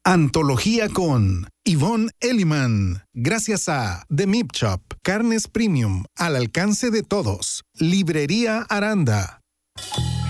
Antología con Yvonne Elliman. Gracias a The Meat Shop, carnes premium al alcance de todos. Librería Aranda.